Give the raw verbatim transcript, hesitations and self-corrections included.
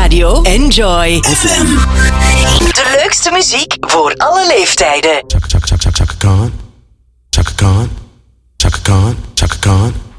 Radio Enjoy F M. De leukste muziek voor alle leeftijden. Chaka Chaka Chaka Chaka Khan, Chaka Khan, Chaka Khan, Chaka Khan.